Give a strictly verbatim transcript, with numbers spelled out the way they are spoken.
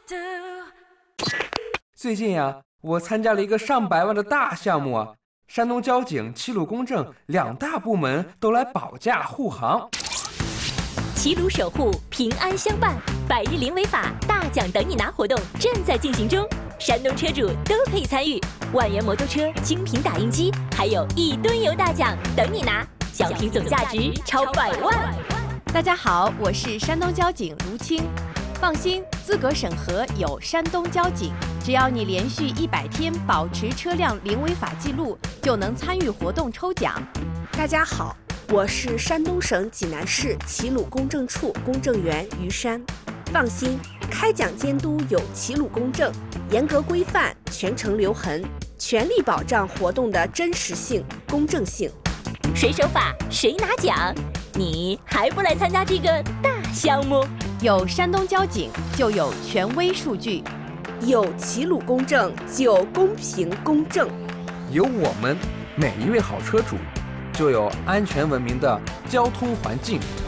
最近呀，我参加了一个上百万的大项目啊，山东交警、齐鲁公证两大部门都来保驾护航。 齐鲁守护，平安相伴，百日零违法大奖等你拿活动正在进行中，山东车主都可以参与，万元摩托车、精品打印机，还有一吨油大奖等你拿，奖品总价值超百万。 大家好，我是山东交警卢青。放心，资格审核有山东交警，只要你连续一百天保持车辆零违法记录，就能参与活动抽奖。 大家好，我是山东省济南市齐鲁公证处公证员于山。放心，开奖监督有齐鲁公证，严格规范，全程留痕，全力保障活动的真实性、公正性。 谁守法谁拿奖，你还不来参加这个大项目？ 有山东交警就有权威数据， 有齐鲁公证就公平公正， 有我们每一位好车主，就有安全文明的交通环境。